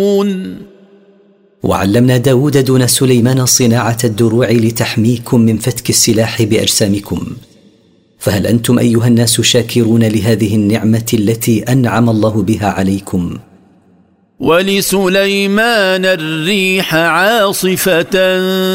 وعلمنا داود دون سليمان صناعة الدروع لتحميكم من فتك السلاح بأجسامكم. فهل أنتم أيها الناس شاكرون لهذه النعمة التي أنعم الله بها عليكم؟ ولسليمان الريح عاصفة